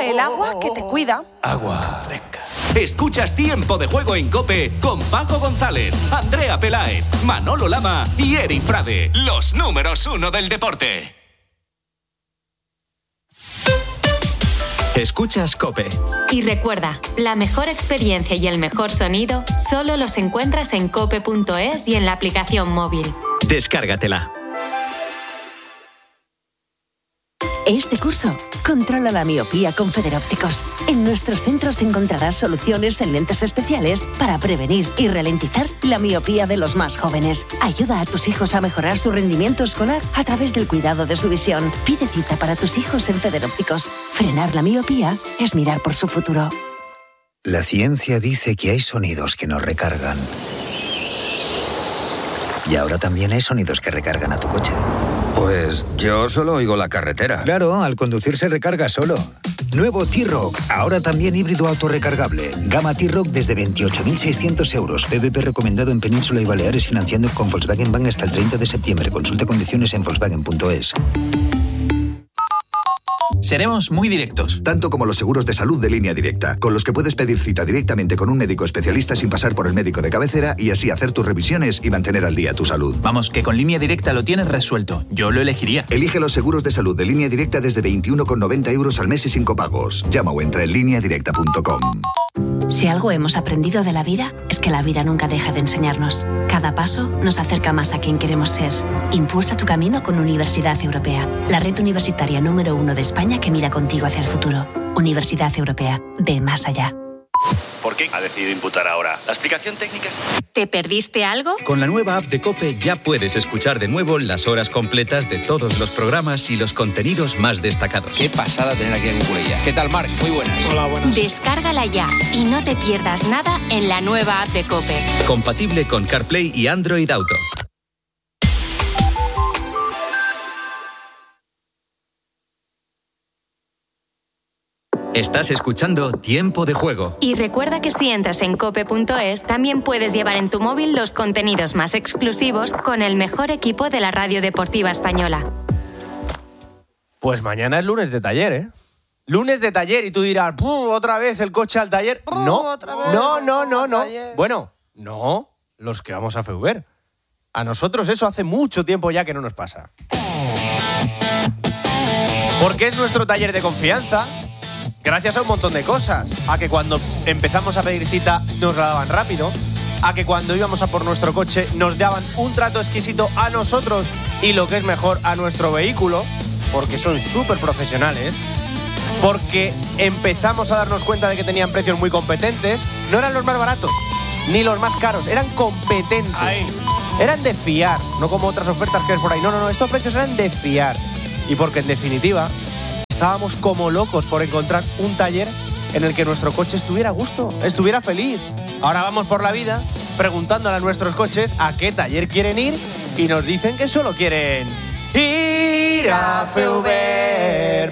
el agua que te cuida. Agua fresca. Escuchas Tiempo de Juego en COPE con Paco González, Andrea Peláez, Manolo Lama y Eri Frade, los números 1 del deporte. Escuchas COPE. Y recuerda, la mejor experiencia y el mejor sonido solo los encuentras en cope.es y en la aplicación móvil. Descárgatela. Este curso, controla la miopía con Federópticos. En nuestros centros encontrarás soluciones en lentes especiales para prevenir y ralentizar la miopía de los más jóvenes. Ayuda a tus hijos a mejorar su rendimiento escolar a través del cuidado de su visión. Pide cita para tus hijos en Federópticos. Frenar la miopía es mirar por su futuro. La ciencia dice que hay sonidos que nos recargan. Y ahora también hay sonidos que recargan a tu coche. Pues yo solo oigo la carretera. Claro, al conducir se recarga solo. Nuevo T-Roc, ahora también híbrido autorrecargable. Gama T-Roc desde 28.600 euros. PVP recomendado en Península y Baleares, financiando con Volkswagen Bank hasta el 30 de septiembre. Consulta condiciones en Volkswagen.es. Seremos muy directos. Tanto como los seguros de salud de Línea Directa, con los que puedes pedir cita directamente con un médico especialista sin pasar por el médico de cabecera y así hacer tus revisiones y mantener al día tu salud. Vamos, que con Línea Directa lo tienes resuelto. Yo lo elegiría. Elige los seguros de salud de Línea Directa desde 21,90 euros al mes y sin copagos. Llama o entra en lineadirecta.com. Si algo hemos aprendido de la vida, es que la vida nunca deja de enseñarnos. Cada paso nos acerca más a quien queremos ser. Impulsa tu camino con Universidad Europea, la red universitaria número 1 de España que mira contigo hacia el futuro. Universidad Europea, ve más allá. ¿Por qué ha decidido imputar ahora? ¿La explicación técnica es...? ¿Te perdiste algo? Con la nueva app de COPE ya puedes escuchar de nuevo las horas completas de todos los programas y los contenidos más destacados. Qué pasada tener aquí a Cucurella. ¿Qué tal, Marc? Muy buenas. Hola, buenas. Descárgala ya y no te pierdas nada en la nueva app de COPE. Compatible con CarPlay y Android Auto. Estás escuchando Tiempo de Juego. Y recuerda que si entras en cope.es, también puedes llevar en tu móvil los contenidos más exclusivos con el mejor equipo de la radio deportiva española. Pues mañana es lunes de taller, ¿eh? Lunes de taller y tú dirás, ¿otra vez el coche al taller? No. Bueno, no, los que vamos a FEUBER. A nosotros eso hace mucho tiempo ya que no nos pasa. Porque es nuestro taller de confianza. Gracias a un montón de cosas. A que cuando empezamos a pedir cita nos la daban rápido. A que cuando íbamos a por nuestro coche nos daban un trato exquisito a nosotros y lo que es mejor a nuestro vehículo. Porque son súper profesionales. Porque empezamos a darnos cuenta de que tenían precios muy competentes. No eran los más baratos ni los más caros. Eran competentes. Eran de fiar. No como otras ofertas que ves por ahí. No. Estos precios eran de fiar. Y porque en definitiva... estábamos como locos por encontrar un taller en el que nuestro coche estuviera a gusto, estuviera feliz. Ahora vamos por la vida preguntándole a nuestros coches a qué taller quieren ir y nos dicen que solo quieren ir a FEUBER.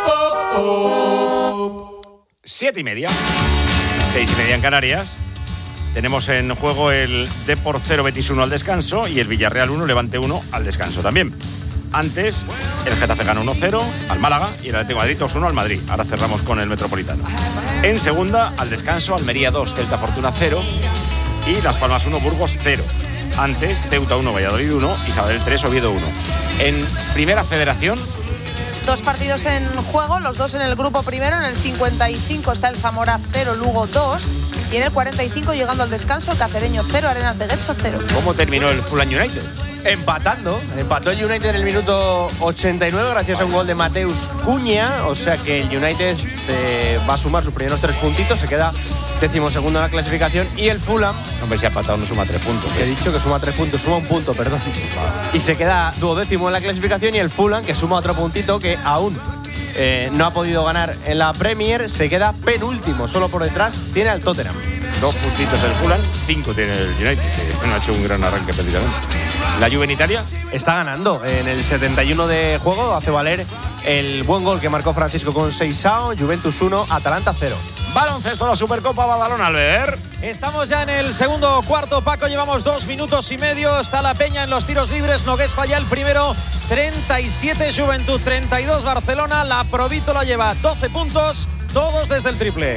7:30. 6:30 en Canarias. Tenemos en juego el Depor 0, Betis 1 al descanso y el Villarreal 1, Levante 1 al descanso también. Antes, el Getafe ganó 1-0 al Málaga y el Atlético de Madrid 2-1 al Madrid. Ahora cerramos con el Metropolitano. En segunda, al descanso, Almería 2, Celta Fortuna 0 y Las Palmas 1, Burgos 0. Antes, Ceuta 1, Valladolid 1 y Sabadell 3, Oviedo 1. En Primera Federación... 2 partidos en juego, los dos en el grupo primero. En el 55 está el Zamora 0, Lugo 2. Y en el 45, llegando al descanso, el Cacereño 0, Arenas de Guecho 0. ¿Cómo terminó el Fulham United? Empató el United en el minuto 89 gracias a un gol de Mateus Cunha. O sea que el United se va a sumar sus primeros 3 puntitos. Se queda 12º en la clasificación. Y el Fulham... Hombre, si ha empatado no suma 3 puntos. He dicho que suma 3 puntos, suma un punto, perdón. Y se queda 12º en la clasificación. Y el Fulham, que suma otro puntito que aún no ha podido ganar en la Premier, se queda penúltimo. Solo por detrás tiene al Tottenham. 2 puntitos el Fulham, 5 tiene el United, que no ha hecho un gran arranque prácticamente. ¿La Juve en Italia? Está ganando. En el 71 de juego hace valer el buen gol que marcó Francisco Conceição. Juventus 1, Atalanta 0. Baloncesto, la Supercopa Badalona, Albert. Estamos ya en el segundo cuarto, Paco, llevamos 2 minutos y medio. Está la Peña en los tiros libres, Nogués falla el primero, 37 Juventud, 32 Barcelona. La Provítola lleva 12 puntos, todos desde el triple.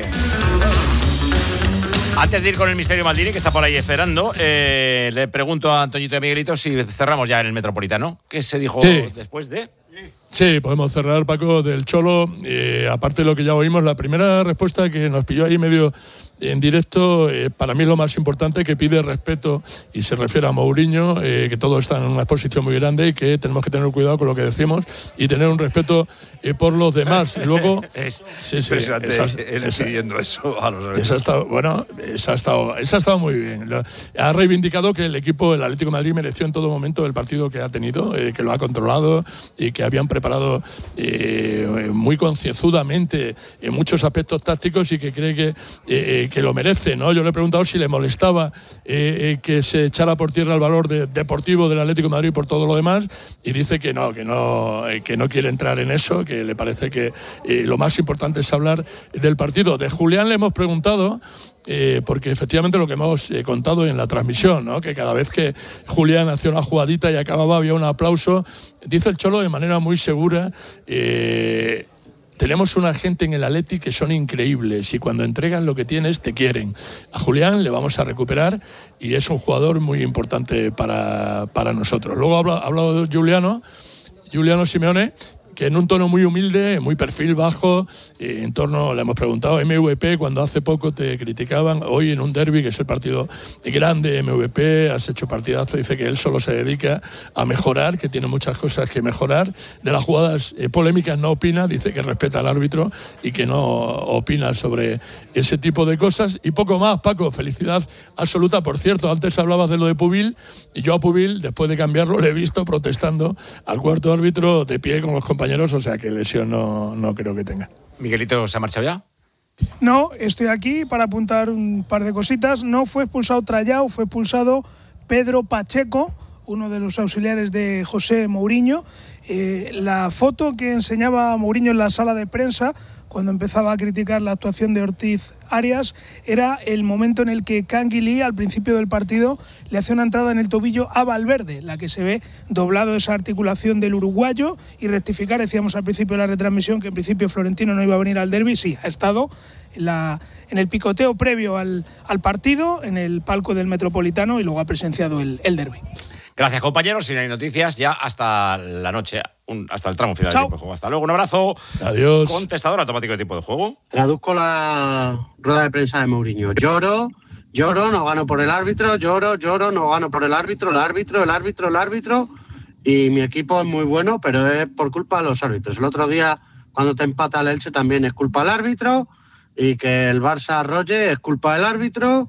Antes de ir con el misterio Maldini, que está por ahí esperando, le pregunto a Antoñito y a Miguelito si cerramos ya en el Metropolitano. ¿Qué se dijo después de...? Sí, podemos cerrar, Paco, del Cholo. Aparte de lo que ya oímos, la primera respuesta que nos pilló ahí medio en directo, para mí lo más importante, que pide respeto y se refiere a Mourinho, que todos están en una exposición muy grande y que tenemos que tener cuidado con lo que decimos y tener un respeto por los demás. Y luego... Es impresionante él pidiendo eso a los esa ha estado muy bien. Ha reivindicado que el equipo, el Atlético de Madrid, mereció en todo momento el partido que ha tenido, que lo ha controlado y que habían preparado muy concienzudamente en muchos aspectos tácticos y que cree que lo merece, ¿no? Yo le he preguntado si le molestaba que se echara por tierra el valor deportivo del Atlético de Madrid por todo lo demás, y dice que no quiere entrar en eso, que le parece que lo más importante es hablar del partido. De Julián le hemos preguntado, porque efectivamente lo que hemos contado en la transmisión, ¿no? Que cada vez que Julián hacía una jugadita y acababa había un aplauso. Dice el Cholo de manera muy segura, tenemos una gente en el Atleti que son increíbles y cuando entregan lo que tienes te quieren. A Julián le vamos a recuperar y es un jugador muy importante para nosotros. Luego ha hablado Giuliano Simeone, que en un tono muy humilde, muy perfil bajo, le hemos preguntado, MVP, cuando hace poco te criticaban, hoy en un derbi, que es el partido grande, MVP, has hecho partidazo, dice que él solo se dedica a mejorar, que tiene muchas cosas que mejorar, de las jugadas polémicas no opina, dice que respeta al árbitro y que no opina sobre ese tipo de cosas, y poco más. Paco, felicidad absoluta. Por cierto, antes hablabas de lo de Pubil, y yo a Pubil, después de cambiarlo, le he visto protestando al cuarto árbitro de pie con los compañeros, o sea que lesión no creo que tenga. ¿Miguelito se ha marchado ya? No, estoy aquí para apuntar un par de cositas. No fue expulsado Trayao, fue expulsado Pedro Pacheco, uno de los auxiliares de José Mourinho. La foto que enseñaba Mourinho en la sala de prensa cuando empezaba a criticar la actuación de Ortiz Arias, era el momento en el que Canguilí, al principio del partido, le hace una entrada en el tobillo a Valverde, la que se ve doblado esa articulación del uruguayo, y rectificar, decíamos al principio de la retransmisión que en principio Florentino no iba a venir al derbi. Sí, ha estado en el picoteo previo al partido, en el palco del Metropolitano, y luego ha presenciado el derbi. Gracias, compañeros. Si no hay noticias, ya hasta la noche, hasta el tramo final del tiempo de juego. Hasta luego, un abrazo. Adiós. Contestador automático de tiempo de juego. Traduzco la rueda de prensa de Mourinho. Lloro, no gano por el árbitro, lloro, no gano por el árbitro, el árbitro. Y mi equipo es muy bueno, pero es por culpa de los árbitros. El otro día, cuando te empata el Elche, también es culpa del árbitro. Y que el Barça arrolle es culpa del árbitro.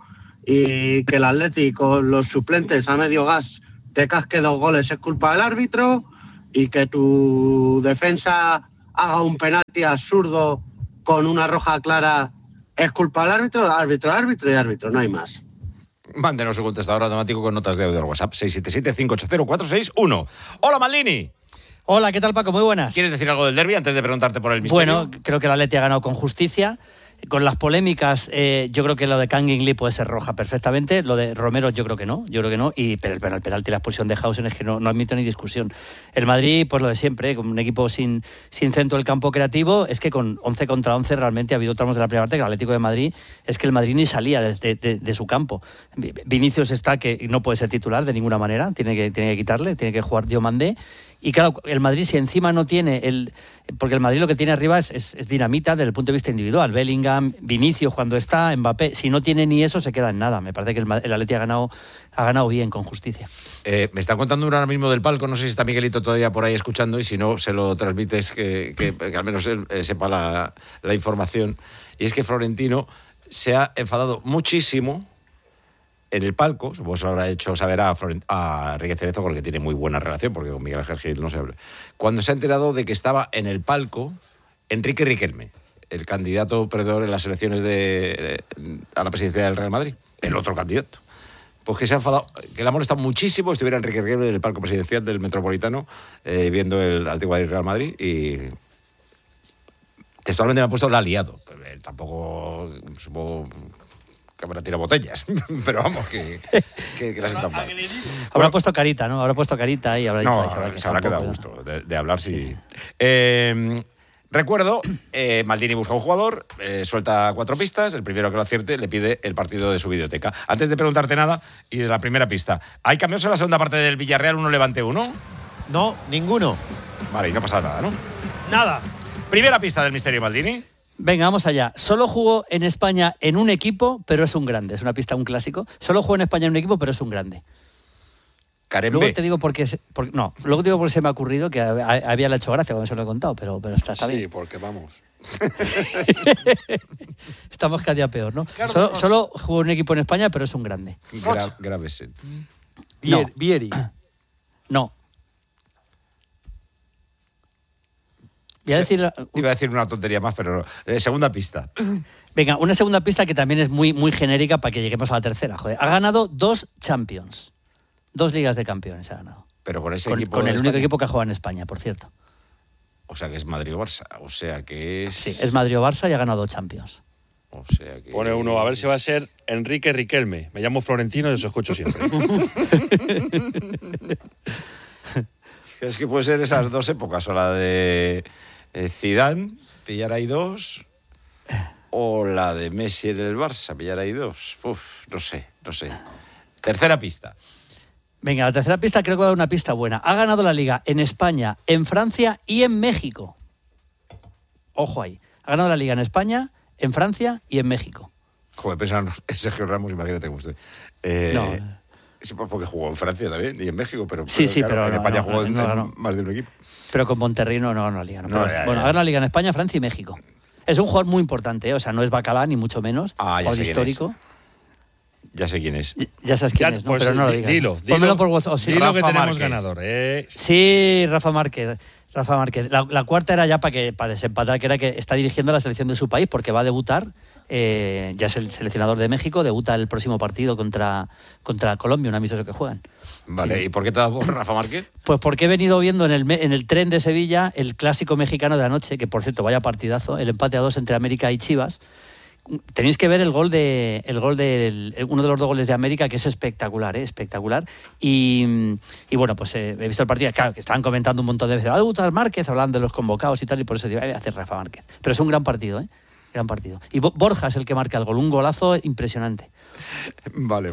Y que el Atlético, con los suplentes a medio gas, te casque 2 goles es culpa del árbitro, y que tu defensa haga un penalti absurdo con una roja clara es culpa del árbitro, árbitro, no hay más. Mándenos su contestador automático con notas de audio al WhatsApp 677-580-461. ¡Hola, Maldini! Hola, ¿qué tal, Paco? Muy buenas. ¿Quieres decir algo del derbi antes de preguntarte por el misterio? Bueno, creo que el Atleti ha ganado con justicia. Con las polémicas, yo creo que lo de Canguilí puede ser roja perfectamente. Lo de Romero yo creo que no. Pero el penalti y la expulsión de Hausen es que no admito ni discusión. El Madrid, pues lo de siempre, con un equipo sin centro del campo creativo, es que con 11 contra 11 realmente ha habido tramos de la primera parte que el Atlético de Madrid, es que el Madrid ni salía de su campo. Vinicius está que no puede ser titular de ninguna manera, tiene que quitarle, tiene que jugar Diomandé. Y claro, el Madrid, si encima no tiene porque el Madrid lo que tiene arriba es dinamita desde el punto de vista individual. Bellingham, Vinicius cuando está, Mbappé, si no tiene ni eso se queda en nada. Me parece que el Atleti ha ganado bien, con justicia. Me están contando uno ahora mismo del palco, no sé si está Miguelito todavía por ahí escuchando, y si no, se lo transmites, que al menos él sepa la información. Y es que Florentino se ha enfadado muchísimo en el palco, supongo que se lo habrá hecho saber a Enrique Cerezo, con el que tiene muy buena relación, porque con Miguel Ángel Gil no se habla. Cuando se ha enterado de que estaba en el palco Enrique Riquelme, el candidato perdedor en las elecciones a la presidencia del Real Madrid, el otro candidato. Pues que se ha enfadado, que le ha molestado muchísimo estuviera Enrique Riquelme en el palco presidencial del Metropolitano, viendo el Atlético de Real Madrid, y textualmente me ha puesto la ha liado. Tampoco supongo que habrá tirado botellas, pero vamos, que la sientan mal. Habrá puesto carita, ¿no? Habrá puesto carita y habrá dicho... No, se habrá quedado a gusto de hablar, sí. Recuerdo, Maldini busca un jugador, suelta 4 pistas, el primero que lo acierte le pide el partido de su videoteca. Antes de preguntarte nada y de la primera pista, ¿hay cambios en la segunda parte del Villarreal 1 Levante 1? No, ninguno. Vale, y no pasa nada, ¿no? Nada. Primera pista del misterio Maldini. Venga, vamos allá. Solo jugó en España en un equipo, pero es un grande. Es una pista, un clásico. Solo jugó en España en un equipo, pero es un grande. Carembe. Luego te digo porque se me ha ocurrido que había le hecho gracia cuando se lo he contado, pero está bien. Sí, porque vamos. Estamos cada día peor, ¿no? Solo jugó en un equipo en España, pero es un grande. Grave ese. No. Vieri. No. Iba a decir una tontería más, pero no. Segunda pista. Venga, una segunda pista que también es muy, muy genérica para que lleguemos a la tercera. Joder, ha ganado 2 Champions. 2 ligas de campeones ha ganado. Pero con ese equipo. Con el único equipo que ha jugado en España, por cierto. O sea que es Madrid o Barça. O sea que es. Sí, es Madrid o Barça y ha ganado 2 Champions. O sea que. Pone uno, a ver si va a ser Enrique Riquelme. Me llamo Florentino y os escucho siempre. Es que puede ser esas 2 épocas, o la de Zidane, pillar ahí 2, o la de Messi en el Barça, pillar ahí 2. Uf, no sé. Tercera pista. Venga, la tercera pista creo que va a dar una pista buena. Ha ganado la Liga en España, en Francia y en México. Ojo ahí. Ha ganado la Liga en España, en Francia y en México. Joder, pensaba en Sergio Ramos, imagínate cómo estoy. No. Sí, porque jugó en Francia también y en México, pero pero en España jugó en más de un equipo. Pero con Monterrey no ganó la Liga. Bueno, ha ganado la Liga en España, Francia y México. Es un jugador muy importante, ¿eh? O sea, no es Bacalá ni mucho menos. Jugador histórico. Ya sé quién es. Ya sabes quién es, ¿no? Pues pero no lo digas. Dilo por WhatsApp. Sí, dilo que tenemos Márquez. ganador. Sí, Rafa Márquez. La cuarta era ya para desempatar, que era que está dirigiendo la selección de su país porque va a debutar. Ya es el seleccionador de México, debuta el próximo partido contra Colombia, un amistoso que juegan. Vale, Sí. ¿Y por qué te has dado por Rafa Márquez? Pues porque he venido viendo en el tren de Sevilla el clásico mexicano de anoche, que por cierto, vaya partidazo, el empate a 2 entre América y Chivas. Tenéis que ver uno de los 2 goles de América, que es espectacular, espectacular. Y bueno, pues he visto el partido, claro, que estaban comentando un montón de veces, va a debutar Márquez, hablando de los convocados y tal, y por eso digo, voy a hacer Rafa Márquez. Pero es un gran partido, gran partido. Y Borja es el que marca el gol, un golazo impresionante. Vale.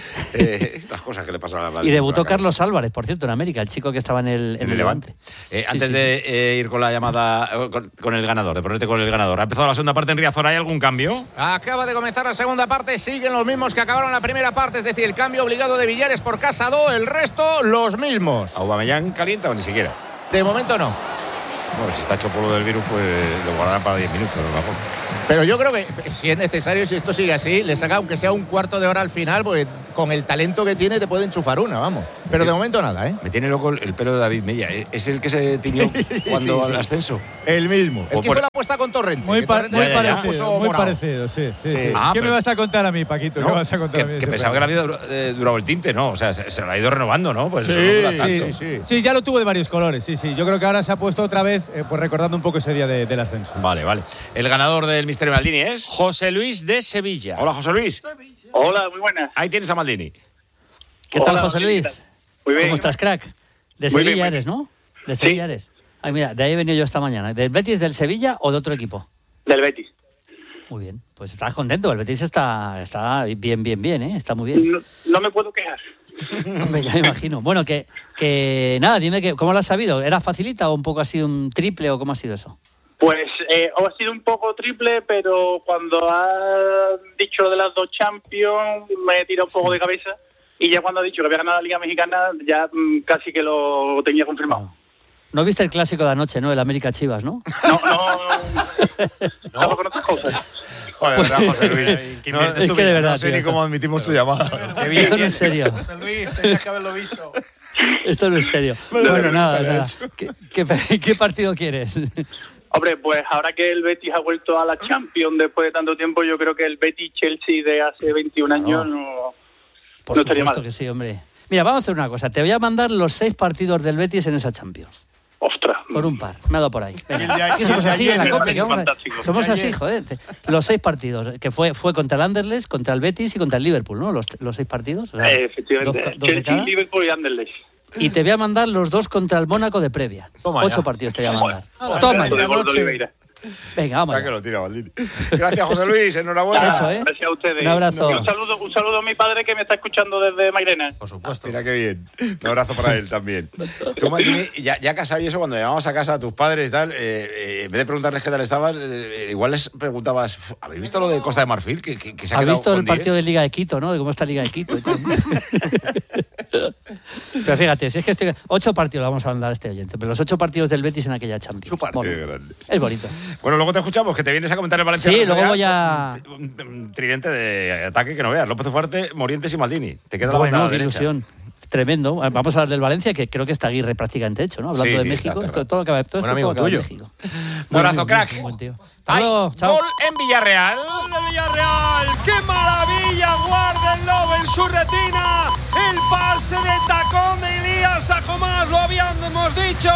Las cosas que le pasan a la Y debutó Carlos Álvarez, por cierto, en América, el chico que estaba en el Levante. Antes de ir con la llamada, con el ganador, de ponerte con el ganador, ¿ha empezado la segunda parte en Riazor? ¿Hay algún cambio? Acaba de comenzar la segunda parte, siguen los mismos que acabaron la primera parte, es decir, el cambio obligado de Villares por Casado, el resto los mismos. ¿Aubameyang calienta o ni siquiera? De momento no. Bueno, si está hecho polvo del virus, pues lo guardarán para 10 minutos, a lo mejor. Pero yo creo que si es necesario, si esto sigue así, le saca aunque sea un cuarto de hora al final, porque con el talento que tiene te puede enchufar una, vamos. Pero de momento nada, ¿eh? Me tiene loco el pelo de David Mella. ¿Es el que se tiñó cuando al ascenso? El mismo. El que hizo la apuesta con Torrente. Muy parecido, sí. ¿Qué me vas a contar a mí, Paquito? No, ¿Qué vas a contar a mí? Que pensaba que le había durado el tinte, ¿no? O sea, se lo ha ido renovando, ¿no? Pues sí, ya lo tuvo de varios colores, sí. Yo creo que ahora se ha puesto otra vez, pues recordando un poco ese día del ascenso. Vale. El ganador del Misterio Maldini es José Luis de Sevilla. Hola, José Luis. Hola, muy buenas. Ahí tienes a Maldini. ¿Qué tal, José Luis? Muy bien. ¿Cómo estás, crack? De Muy Sevilla bien, eres, ¿no? De Sevilla eres. Ay, mira, de ahí he venido yo esta mañana. ¿Del Betis, del Sevilla o de otro equipo? Del Betis. Muy bien. Pues estás contento. El Betis está bien, ¿eh? Está muy bien. No me puedo quejar. Hombre, ya me imagino. Bueno, que nada, dime ¿cómo lo has sabido? ¿Era facilita o un poco ha sido un triple o cómo ha sido eso? Pues ha sido un poco triple, pero cuando has dicho de las 2 Champions me he tirado un poco de cabeza y ya cuando ha dicho que había ganado la Liga Mexicana ya casi que lo tenía confirmado. ¿No viste el clásico de anoche, no? El América Chivas, ¿no? Estaba con otras cosas. Joder, José Luis. Es que de verdad, no sé ni cómo admitimos tu llamada. Esto no es serio. José Luis, tenías que haberlo visto. Esto no es serio. Bueno, nada. ¿Qué partido quieres? Hombre, pues ahora que el Betis ha vuelto a la Champions después de tanto tiempo, yo creo que el Betis-Chelsea de hace 21 años no estaría mal. Por supuesto que sí, hombre. Mira, vamos a hacer una cosa. Te voy a mandar los 6 partidos del Betis en esa Champions. ¡Ostras! Con un par. Me ha dado por ahí. ¿Qué somos así en la Copa? Somos así, joder. Los 6 partidos. Que fue contra el Anderlecht, contra el Betis y contra el Liverpool, ¿no? Los 6 partidos. O sea, efectivamente. dos de cada. Liverpool y Anderlecht. y te voy a mandar los 2 contra el Mónaco de previa. 8 partidos te voy a mandar. Toma. Venga, vamos. Que lo tira, Baldini. Gracias, José Luis. Enhorabuena. Hecho, ¿eh? Gracias a ustedes. Un abrazo. Y un saludo a mi padre que me está escuchando desde Mairena. Por supuesto. Mira qué bien. Un abrazo para él también. Tú, Martini, ya casado y eso, cuando llamabas a casa a tus padres y tal, en vez de preguntarles qué tal estabas, igual les preguntabas, ¿habéis visto lo de Costa de Marfil? Que se ha ¿Has quedado visto el con 10? partido de Liga de Quito, ¿no? De cómo está Liga de Quito y tal. Pero fíjate, si es que 8 partidos vamos a mandar a este oyente, pero los 8 partidos del Betis en aquella Champions. Es bonito. Bueno, luego te escuchamos, que te vienes a comentar el Valencia. Sí, luego voy a... Un tridente de ataque que no veas. López Ufarte, Morientes y Maldini. Te queda la Bueno, banda qué derecha. Ilusión. Tremendo. Vamos a hablar del Valencia, que creo que está Aguirre prácticamente hecho, ¿no? Hablando de México. Todo lo que va todo amigo acaba en tuyo. México. Un abrazo, crack. Buen tío. Hay Chao. gol en Villarreal. ¡Gol de Villarreal! ¡Qué maravilla! Guárdenlo en su retina. El pase de tacón de Elías Ajomás, lo habíamos dicho.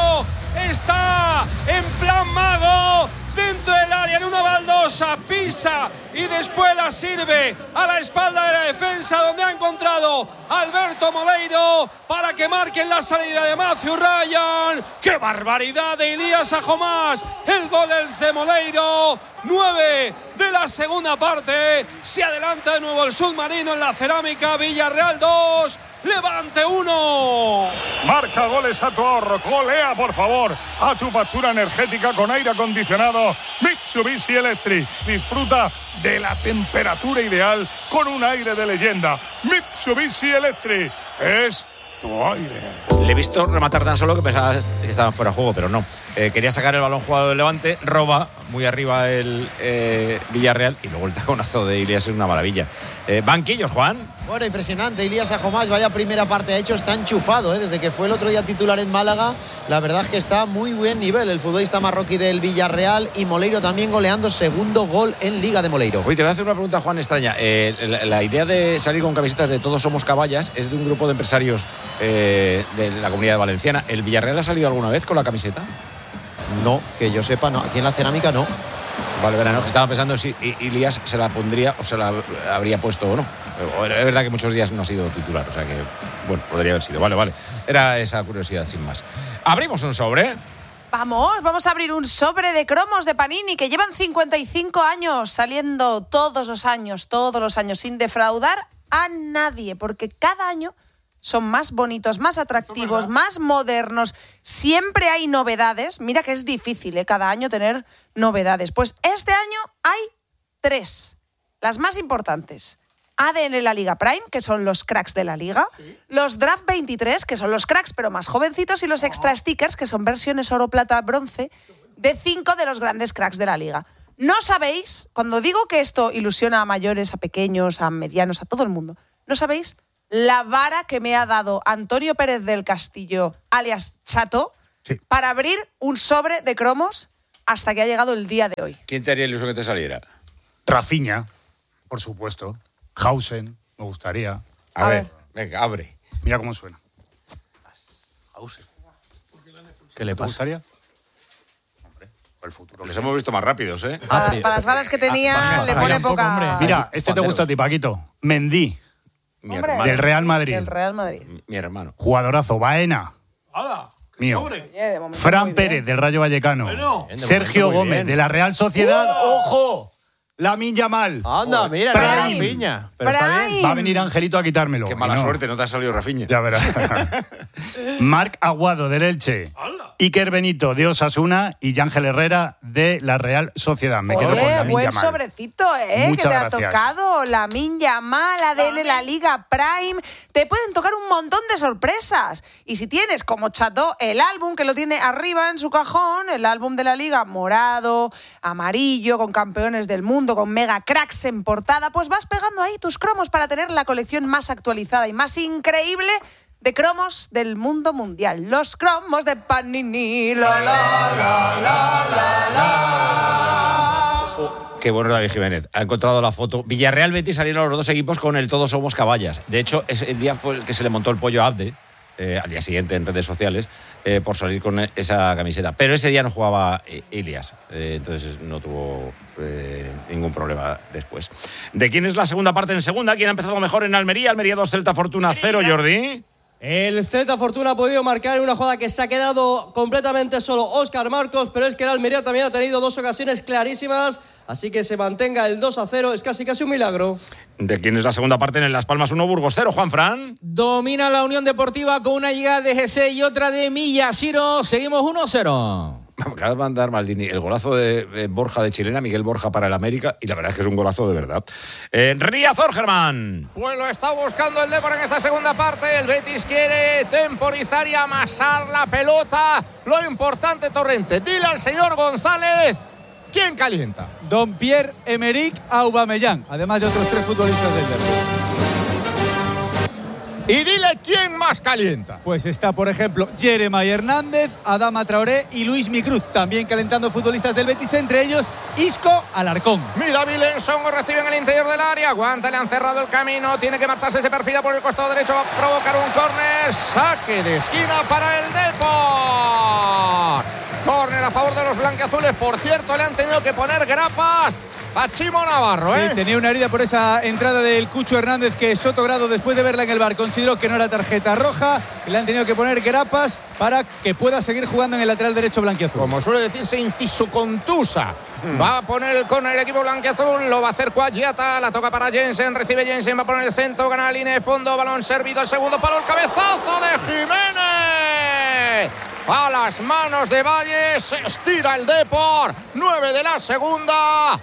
Está en plan mago. Dentro del área, en una baldosa, pisa y después la sirve a la espalda de la defensa, donde ha encontrado a Alberto Moleiro para que marquen la salida de Matthew Ryan. ¡Qué barbaridad de Elías Ajomás! El gol del Moleiro. 9 de la segunda parte. Se adelanta de nuevo el submarino en la cerámica. Villarreal 2, Levante 1. Marca goles a tu ahorro. Golea, por favor, a tu factura energética con aire acondicionado Mitsubishi Electric. Disfruta de la temperatura ideal con un aire de leyenda. Mitsubishi Electric es tu aire. Le he visto rematar tan solo que pensaba que estaban fuera de juego, pero no. Quería sacar el balón jugado del Levante, roba muy arriba el Villarreal y luego el taconazo de Ilias es una maravilla. Banquillos, Juan. Bueno, impresionante. Elías Ajomás, vaya primera parte ha hecho, está enchufado, ¿eh? Desde que fue el otro día titular en Málaga, la verdad es que está a muy buen nivel el futbolista marroquí del Villarreal, y Moleiro también goleando, segundo gol en Liga de Moleiro. Oye, te voy a hacer una pregunta, Juan, extraña. La idea de salir con camisetas de Todos Somos Caballas es de un grupo de empresarios de la Comunidad Valenciana. ¿El Villarreal ha salido alguna vez con la camiseta? No, que yo sepa, no. Aquí en la cerámica no. Vale, verano, que estaba pensando si Ilias se la pondría o se la habría puesto o no. Es verdad que muchos días no ha sido titular, o sea que, bueno, podría haber sido. Vale. Era esa curiosidad sin más. Abrimos un sobre. Vamos a abrir un sobre de cromos de Panini que llevan 55 años saliendo todos los años, sin defraudar a nadie, porque cada año son más bonitos, más atractivos, más modernos. Siempre hay novedades. Mira que es difícil, cada año tener novedades. Pues este año hay 3, las más importantes. ADN La Liga Prime, que son los cracks de la Liga. ¿Sí? Los Draft 23, que son los cracks pero más jovencitos. Y los Extra Stickers, que son versiones oro, plata, bronce, de 5 de los grandes cracks de la Liga. No sabéis, cuando digo que esto ilusiona a mayores, a pequeños, a medianos, a todo el mundo, no sabéis la vara que me ha dado Antonio Pérez del Castillo, alias Chato, para abrir un sobre de cromos hasta que ha llegado el día de hoy. ¿Quién te haría ilusión que te saliera? Rafinha, por supuesto. Hausen, me gustaría. A ver, venga, abre. Mira cómo suena. Hausen. ¿Qué le pasa? ¿Te gustaría? Hombre, por el futuro. Los hemos visto más rápidos, ¿eh? Para las ganas que tenía, le pone poca... Mira, este te gusta a ti, Paquito. Mendy. Mi hermano. Del Real Madrid. Del Real Madrid. Mi hermano. Jugadorazo. Baena. Mío. Fran Pérez, del Rayo Vallecano. Bueno. Sergio Gómez, de la Real Sociedad. ¡Ojo! Lamine Yamal. Anda, mira, Rafinha. Pero está bien. Va a venir Angelito a quitármelo. Qué mala suerte, no te ha salido Rafinha. Ya verás. Marc Aguado, del Elche. Iker Benito, de Osasuna. Y Ángel Herrera, de la Real Sociedad. Me quedo con Lamine buen Yamal. sobrecito, Muchas que te gracias. ha tocado. Lamine Yamal, ADN La Liga Prime. Te pueden tocar un montón de sorpresas. Y si tienes, como Chato, el álbum que lo tiene arriba en su cajón, el álbum de la Liga, morado, amarillo, con campeones del mundo, con mega cracks en portada, pues vas pegando ahí tus cromos para tener la colección más actualizada y más increíble de cromos del mundo mundial. Los cromos de Panini. Qué bueno David Jiménez. Ha encontrado la foto. Villarreal Betis salieron los dos equipos con el Todos Somos Caballas. De hecho, ese día fue el que se le montó el pollo a Abde, al día siguiente en redes sociales, por salir con esa camiseta. Pero ese día no jugaba Ilias, entonces no tuvo ningún problema después. ¿De quién es la segunda parte en segunda? ¿Quién ha empezado mejor en Almería? Almería 2, Celta Fortuna 0, Jordi. El Celta Fortuna ha podido marcar en una jugada que se ha quedado completamente solo Óscar Marcos, pero es que el Almería también ha tenido 2 ocasiones clarísimas, así que se mantenga el 2-0, es casi un milagro. ¿De quién es la segunda parte en Las Palmas 1, Burgos 0, Juanfran? Domina la Unión Deportiva con una llegada de Jesse y otra de Miyashiro. Seguimos 1-0. Acaba de mandar Maldini el golazo de Borja de Chilena, Miguel Borja para el América, y la verdad es que es un golazo de verdad. Riazor, Germán. Pues lo está buscando el Depor en esta segunda parte. El Betis quiere temporizar y amasar la pelota. Lo importante, Torrente, dile al señor González, ¿quién calienta? Don Pierre-Emerick Aubameyang, además de otros 3 futbolistas del Depor. Y dile quién más calienta. Pues está, por ejemplo, Jeremai Hernández, Adama Traoré y Luis Micruz, también calentando futbolistas del Betis, entre ellos Isco Alarcón. Mira, Vilenson recibe en el interior del área, aguanta, le han cerrado el camino, tiene que marcharse, se perfila por el costado derecho, va a provocar un córner, saque de esquina para el Depor. Córner a favor de los blanquiazules, por cierto, le han tenido que poner grapas a Chimo Navarro, ¿eh? Sí, tenía una herida por esa entrada del Cucho Hernández que Sotogrado, después de verla en el VAR, consideró que no era tarjeta roja y le han tenido que poner grapas para que pueda seguir jugando en el lateral derecho blanquiazul. Como suele decirse, inciso contusa. Va a poner el córner el equipo blanquiazul, lo va a hacer Cuagliata, la toca para Jensen, recibe Jensen, va a poner el centro, gana la línea de fondo, balón servido al segundo palo, el cabezazo de Jiménez. A las manos de Valle, se estira el Depor, 9 de la segunda,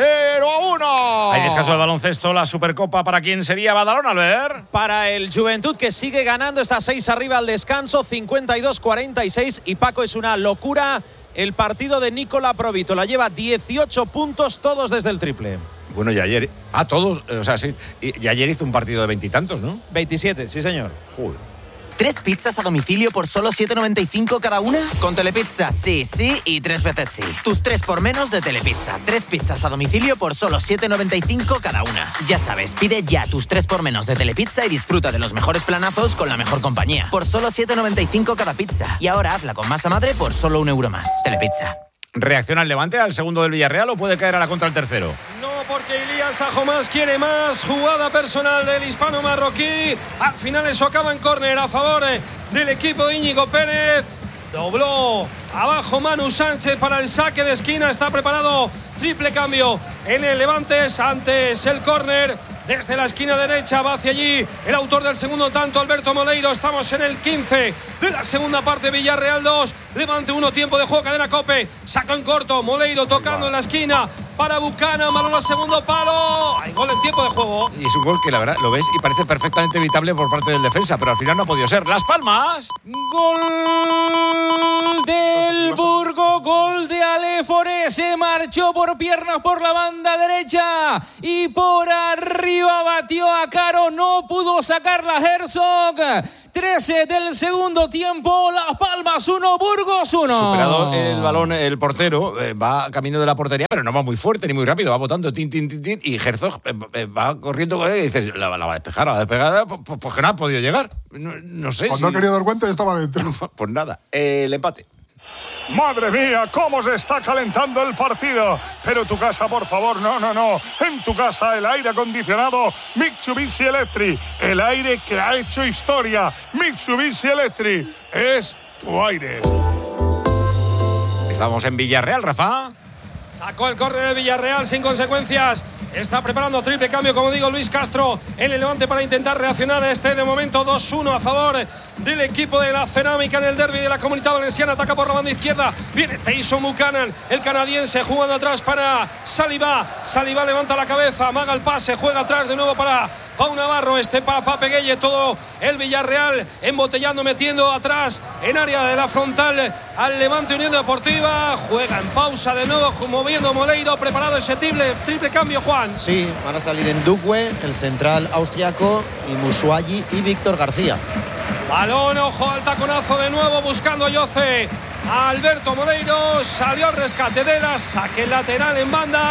0-1. Hay descanso de baloncesto, la Supercopa. ¿Para quién sería Badalona, Albert? Para el Juventud, que sigue ganando, está 6 arriba al descanso, 52-46. Y Paco, es una locura el partido de Nicola Provitola. Lleva 18 puntos, todos desde el triple. Bueno, y ayer, todos, o sea, sí, y ayer hizo un partido de 20 y tantos, ¿no? 27, sí señor. Joder. 3 pizzas a domicilio por solo 7,95 cada una. Con Telepizza, sí, sí y 3 veces sí. Tus 3 por menos de Telepizza. 3 pizzas a domicilio por solo 7,95 cada una. Ya sabes, pide ya tus 3 por menos de Telepizza y disfruta de los mejores planazos con la mejor compañía. Por solo 7,95 cada pizza. Y ahora hazla con masa madre por solo €1 más. Telepizza. ¿Reacciona el Levante al segundo del Villarreal o puede caer a la contra el tercero? No, porque Ilías Ajomás quiere más. Jugada personal del hispano marroquí. Al final eso acaba en córner a favor del equipo de Íñigo Pérez. Dobló abajo Manu Sánchez para el saque de esquina. Está preparado triple cambio en el Levante. Antes el córner. Desde la esquina derecha va hacia allí el autor del segundo tanto, Alberto Moleiro. Estamos en el 15 de la segunda parte. Villarreal 2, Levante 1, tiempo de juego, cadena Cope. Saca en corto, Moleiro tocando en la esquina para Bucana, balón al segundo palo. Hay gol en tiempo de juego. Y es un gol que la verdad lo ves y parece perfectamente evitable por parte del defensa, pero al final no ha podido ser. Las Palmas. Gol del Burgo, gol de Ale Foré. Se marchó por piernas por la banda derecha y por arriba batió a Caro, no pudo sacar la Herzog. 13 del segundo tiempo, Las Palmas 1, Burgos 1. Superado el balón, el portero va camino de la portería, pero no va muy fuerte ni muy rápido, va botando tin, tin, tin, tin, y Herzog va corriendo con él y dices, la va a despejar, pues que no ha podido llegar. No sé. Cuando ha querido dar cuenta ya estaba dentro. Pues nada, el empate. ¡Madre mía, cómo se está calentando el partido! Pero tu casa, por favor, no. En tu casa, el aire acondicionado Mitsubishi Electric. El aire que ha hecho historia. Mitsubishi Electric. Es tu aire. Estamos en Villarreal, Rafa. Sacó el córner de Villarreal sin consecuencias. Está preparando triple cambio, como digo, Luis Castro en el Levante para intentar reaccionar a de momento 2-1 a favor del equipo de la Cerámica en el derbi de la Comunidad Valenciana. Ataca por la banda izquierda, viene Tyson Buchanan, el canadiense, jugando atrás para Saliba. Saliba levanta la cabeza, amaga el pase, juega atrás de nuevo para Pau Navarro, para Pape Gueye. Todo el Villarreal embotellando, metiendo atrás en área de la frontal al Levante Unión Deportiva. Juega en pausa de nuevo, moviendo Moleiro, preparado ese triple cambio, Juan. Sí, van a salir en Duque, el central austriaco, y Musuagi y Víctor García. Balón, ojo al taconazo de nuevo, buscando a Yoce. Alberto Moleiro salió al rescate de la saque lateral en banda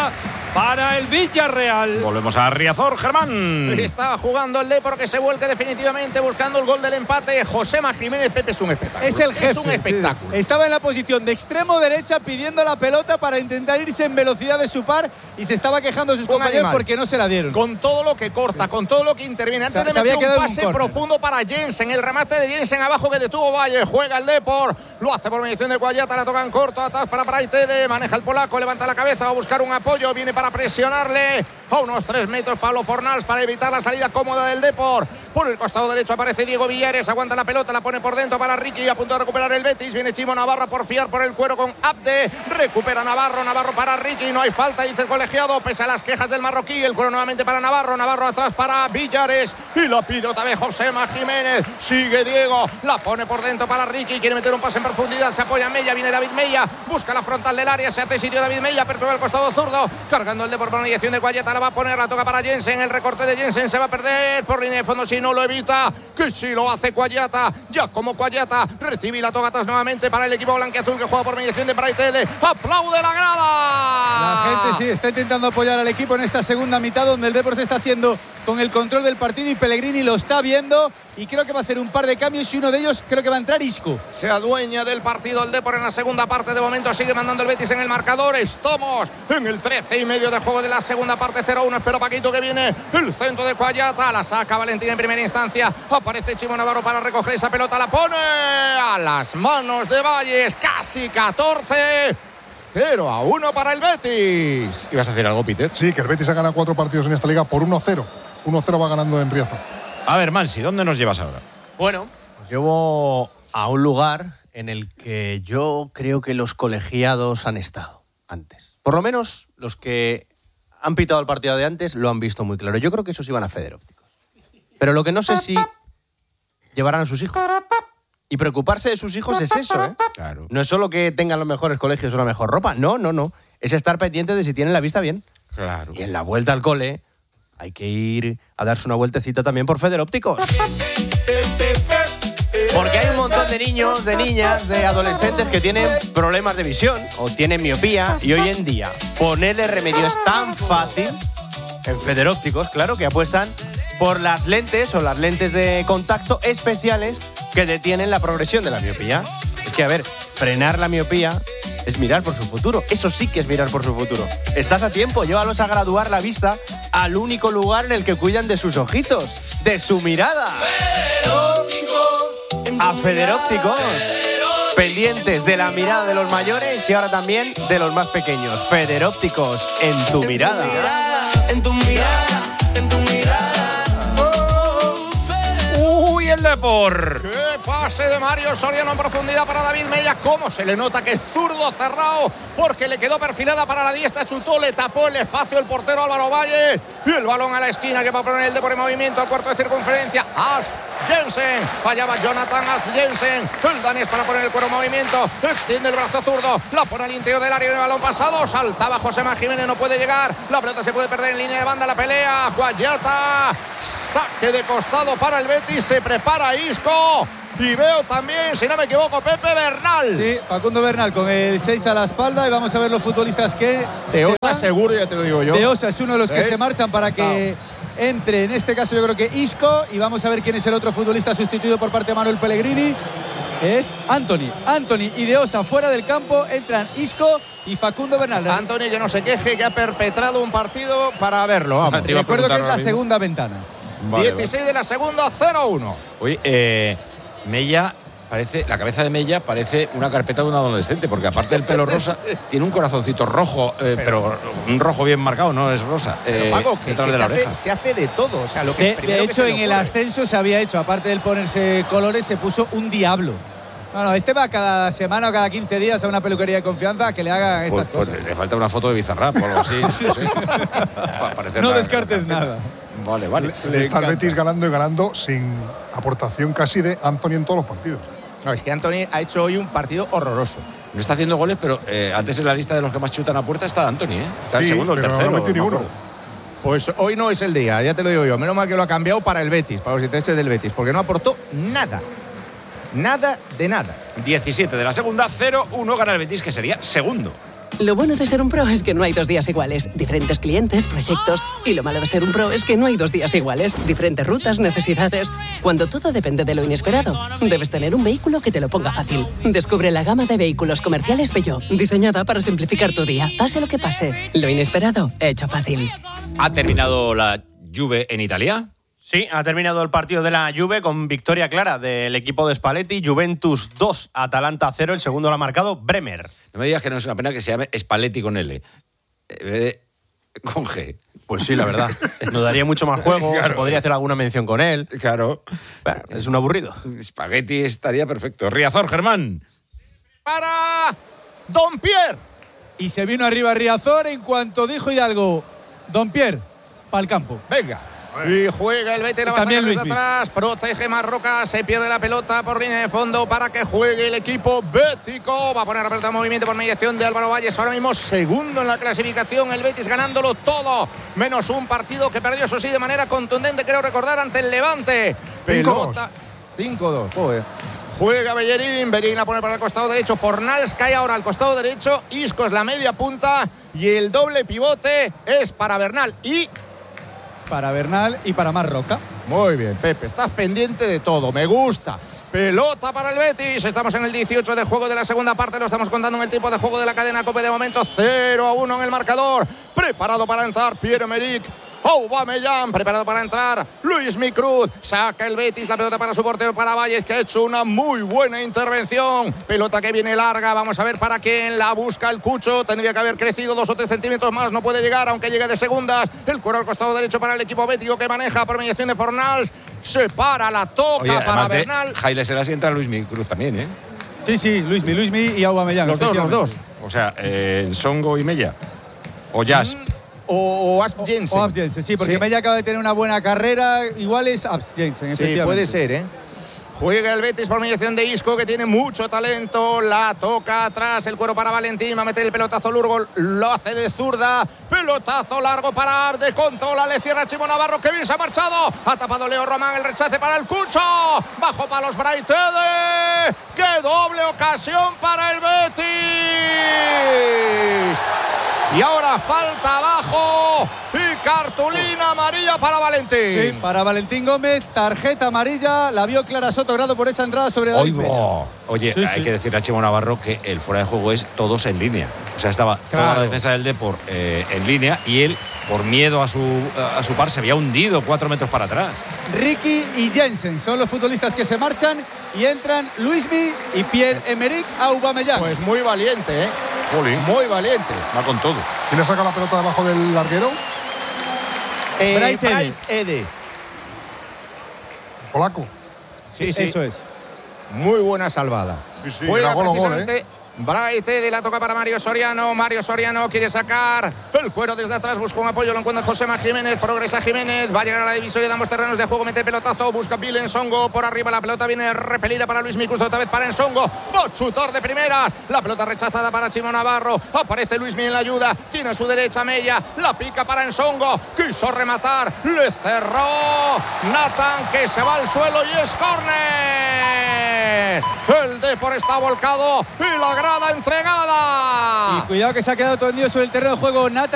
para el Villarreal. Volvemos a Riazor, Germán. Estaba jugando el Depor, que se vuelque definitivamente buscando el gol del empate. Josema Jiménez, Pepe, es un espectáculo. Es el jefe. Es un espectáculo. Sí. Estaba en la posición de extremo derecha pidiendo la pelota para intentar irse en velocidad de su par y se estaba quejando de sus compañeros porque no se la dieron. Con todo lo que corta, con todo lo que interviene. Antes de meter un pase profundo para Jensen. El remate de Jensen abajo que detuvo Valle. Juega el Depor. Lo hace por mediación de Guayata. La tocan corto. Atrás para Praitede. Maneja el polaco. Levanta la cabeza. Va a buscar un apoyo. Viene para presionarle. A unos 3 metros Pablo Fornals para evitar la salida cómoda del Depor. Por el costado derecho aparece Diego Villares. Aguanta la pelota. La pone por dentro para Ricky. A punto de recuperar el Betis. Viene Chimo Navarro a porfiar por el cuero con Abde. Recupera Navarro. Navarro para Ricky. No hay falta, dice el colegiado. Pese a las quejas del marroquí. El cuero nuevamente para Navarro. Navarro atrás para Villares. Y la pide otra vez Josema Jiménez. Sigue Diego. La pone por dentro para Ricky. Quiere meter un pase en profundidad. Se apoya Mella. Viene David Mella. Busca la frontal del área. Se hace sitio David Mella. Apertura el costado zurdo. Cargando el Depor por una inyección de Guayata. La va a poner. La toca para Jensen. El recorte de Jensen se va a perder por línea de fondo si no lo evita. Que si lo hace Guayata. Ya como Guayata recibe la toca atrás nuevamente para el equipo blanquiazul que juega por mediación de Praitede. ¡Aplaude la grada! La gente sí está intentando apoyar al equipo en esta segunda mitad donde el Depor se está haciendo con el control del partido y Pellegrini lo está viendo y creo que va a hacer un par de cambios y uno de ellos creo que va a entrar Isco. Se adueña del partido el Depor en la segunda parte. De momento sigue mandando el Betis en el marcador. Estamos en el 13,5 de juego de la segunda parte. 0-1. Espero Paquito que viene el centro de Guayata. La saca Valentín en primera instancia. Aparece Chimo Navarro para recoger esa pelota. La pone a las manos de Valles. Casi 14. 0-1 para el Betis. ¿Ibas a hacer algo, Peter? Sí, que el Betis ha ganado 4 partidos en esta liga por 1-0. 1-0 va ganando en Riazor. A ver, Mansi, ¿dónde nos llevas ahora? Bueno, os llevo a un lugar en el que yo creo que los colegiados han estado antes. Por lo menos los que han pitado el partido de antes lo han visto muy claro. Yo creo que esos iban a Federópticos. Pero lo que no sé si llevarán a sus hijos. Y preocuparse de sus hijos es eso, ¿eh? Claro. No es solo que tengan los mejores colegios o la mejor ropa. No. Es estar pendiente de si tienen la vista bien. Claro. Y en la vuelta al cole hay que ir a darse una vueltecita también por Federópticos. Porque hay un montón de niños, de niñas, de adolescentes que tienen problemas de visión o tienen miopía y hoy en día ponerle remedio es tan fácil. En Federópticos, claro, que apuestan por las lentes o las lentes de contacto especiales que detienen la progresión de la miopía. Es que, a ver, frenar la miopía es mirar por su futuro. Eso sí que es mirar por su futuro. Estás a tiempo, llévalos a graduar la vista al único lugar en el que cuidan de sus ojitos, de su mirada. A Federópticos. Pendientes de la mirada de los mayores y ahora también de los más pequeños. Federópticos, en tu mirada. En tu mirada, en tu mirada. ¡Uy, el Depor! ¡Qué pase de Mario Soriano en profundidad para David Mella! ¿Cómo se le nota que es zurdo cerrado? Porque le quedó perfilada para la diestra, chutó, le tapó el espacio el portero Álvaro Valle. Y el balón a la esquina que va a poner el Depor en movimiento, al cuarto de circunferencia. Asp Jensen, fallaba Jonathan Asp Jensen. El danés para poner el cuero en movimiento. Extiende el brazo zurdo, la pone al interior del área del balón pasado. Saltaba Josema Jiménez, no puede llegar. La pelota se puede perder en línea de banda, la pelea. Guayata, saque de costado para el Betis. Se prepara Isco. Y veo también, si no me equivoco, Pepe Bernal. Sí, Facundo Bernal con el 6 a la espalda. Y vamos a ver los futbolistas que... Teosa seguro, ya te lo digo yo. Teosa es uno de los que se marchan para que entre, en este caso yo creo que Isco. Y vamos a ver quién es el otro futbolista sustituido por parte de Manuel Pellegrini. Es Anthony y Deosa fuera del campo. Entran Isco y Facundo Bernal. Anthony que no se queje, que ha perpetrado un partido para verlo. Vamos. Recuerdo que es la segunda ventana. Vale, 16 de la segunda, 0-1. Oye, Mella parece, la cabeza de Mella parece una carpeta de un adolescente, porque aparte del pelo rosa, tiene un corazoncito rojo, pero un rojo bien marcado, no es rosa. Paco, que detrás de la oreja. se hace de todo. O sea, lo que de hecho, en el ascenso se había hecho, aparte del ponerse colores, se puso un diablo. No, este va cada semana o cada 15 días a una peluquería de confianza que le hagan estas cosas. Pues le falta una foto de Bizarrap o algo así. No descartes nada. Vale. Está el Betis ganando y ganando sin aportación casi de Anthony en todos los partidos. No, es que Anthony ha hecho hoy un partido horroroso. No está haciendo goles, pero antes en la lista de los que más chutan a puerta está Anthony, ¿eh? Está el segundo, el tercero. No metí ni uno. Pues hoy no es el día, ya te lo digo yo. Menos mal que lo ha cambiado para el Betis, para los intereses del Betis, porque no aportó nada. Nada de nada. 17 de la segunda, 0-1 gana el Betis, que sería segundo. Lo bueno de ser un pro es que no hay 2 días iguales. Diferentes clientes, proyectos. Y lo malo de ser un pro es que no hay 2 días iguales. Diferentes rutas, necesidades. Cuando todo depende de lo inesperado, debes tener un vehículo que te lo ponga fácil. Descubre la gama de vehículos comerciales Peugeot, diseñada para simplificar tu día. Pase lo que pase, lo inesperado, hecho fácil. ¿Ha terminado la Juve en Italia? Sí, ha terminado el partido de la Juve con victoria clara del equipo de Spalletti. Juventus 2, Atalanta 0. El segundo lo ha marcado Bremer. No me digas que no es una pena que se llame Spalletti con L. Con G. Pues sí, la verdad. Nos daría mucho más juego. Claro. Se podría hacer alguna mención con él. Claro. Bueno, es un aburrido. Spaghetti estaría perfecto. Riazor, Germán. Para Don Pierre. Y se vino arriba Riazor en cuanto dijo Hidalgo, Don Pierre, para el campo. Venga. Y juega el Betis, la va a sacar desde atrás, protege Marroca, se pierde la pelota por línea de fondo para que juegue el equipo bético. Va a poner la pelota en movimiento por mediación de Álvaro Valles. Ahora mismo segundo en la clasificación, el Betis ganándolo todo, menos un partido que perdió, eso sí, de manera contundente, creo recordar, ante el Levante. Pelota 5-2, joder. Juega Bellerín, Bellerín la pone para el costado derecho, Fornals cae ahora al costado derecho, Isco es la media punta y el doble pivote es para Bernal y... Para Bernal y para Marroca. Muy bien, Pepe, estás pendiente de todo, me gusta. Pelota para el Betis, estamos en el 18 de juego de la segunda parte, lo estamos contando en el tiempo de juego de la cadena COPE, de momento 0-1 en el marcador. Preparado para entrar Pierre-Emerick Aubameyang, preparado para entrar Luismi Cruz, saca el Betis la pelota para su portero, para Valles, que ha hecho una muy buena intervención. Pelota que viene larga, vamos a ver para quién la busca el Cucho, tendría que haber crecido 2 o 3 centímetros más, no puede llegar, aunque llegue de segundas. El cuero al costado derecho para el equipo bético, que maneja por mediación de Fornals, se para, la toca para Bernal. Jaile Selassie entra Luismi Cruz también, ¿eh? Sí, Luismi y Aubameyang. Los dos. O sea, Songo y Mella. O Jasp. O Asp Jensen. O Asp Jensen, sí, porque Mella acaba de tener una buena carrera. Igual es Asp Jensen, efectivamente. Sí, puede ser, ¿eh? Juega el Betis por mediación de Isco, que tiene mucho talento. La toca atrás, el cuero para Valentín. Va a meter el pelotazo Lurgol, lo hace de zurda. Pelotazo largo para Arde, controla, le cierra Chimo Navarro, que bien se ha marchado. Ha tapado Leo Román, el rechace para el Cucho. Bajo palos Braithede. ¡Qué doble ocasión para el Betis! Y ahora falta abajo y cartulina amarilla para Valentín. Sí, para Valentín Gómez, tarjeta amarilla, la vio Clara Sotogrado por esa entrada sobre David Peña. Oye, hay que decirle a Chimo Navarro que el fuera de juego es todos en línea. O sea, estaba toda la defensa del Depor en línea y él, por miedo a su par, se había hundido 4 metros para atrás. Ricky y Jensen son los futbolistas que se marchan y entran Luismi y Pierre-Emerick Aubameyang. Pues muy valiente, ¿eh? Muy valiente. Va con todo. ¿Quién le saca la pelota debajo del larguero? Braithede. Polaco. Sí. Eso es. Muy buena salvada. Sí, juega gol, precisamente Braithede, la toca para Mario Soriano. Mario Soriano quiere sacar el cuero desde atrás, busca un apoyo, lo encuentra Josema Jiménez, progresa Jiménez, va a llegar a la divisoria de ambos terrenos de juego, mete el pelotazo, busca Bill Ensongo por arriba, la pelota viene repelida para Luis Cruz, otra vez para Ensongo, va a chutar de primeras, la pelota rechazada para Chimo Navarro, aparece Luismi en la ayuda, tiene a su derecha Mella, la pica para Ensongo, quiso rematar, le cerró Nathan, que se va al suelo y es córner. El Depor está volcado y la grada entregada. Y cuidado que se ha quedado tendido sobre el terreno de juego Nathan.